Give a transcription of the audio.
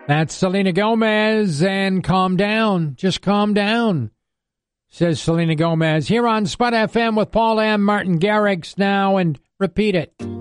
That's Selena Gomez, and calm down. Just calm down, says Selena Gomez. Here on Spud FM with Paul M. Martin Garrix now, and repeat it.